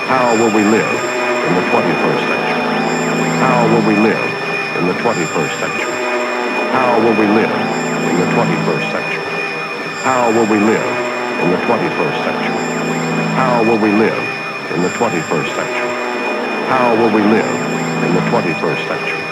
How will we live in the 21st century? How will we live in the 21st century? How will we live in the 21st century? How will we live in the 21st century? How will we live in the 21st century? How will we live in the 21st century?